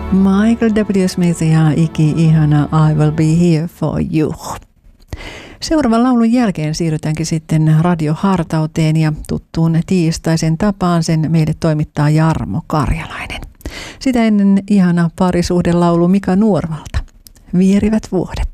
Michael W. Smith ja ihana I Will Be Here For You. Seuraavan laulun jälkeen siirrytäänkin sitten radiohartauteen ja tuttuun tiistaisen tapaan sen meille toimittaa Jarmo Karjalainen. Sitä ennen ihana parisuhdelaulu Mika Nuorvalta. Vierivät vuodet.